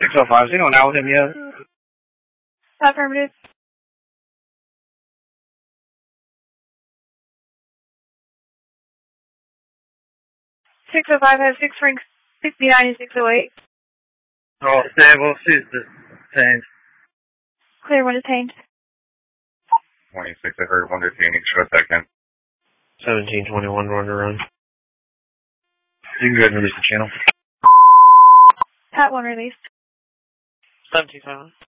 605, is anyone out with him yet? Affirmative. 605 has 6 rings, 69 and 608. All stable, she's detained. Clear when detained. 26, I heard 1 detaining, short second. 1721, run to run. You can go ahead and release the channel. Pat 1 released. 1721.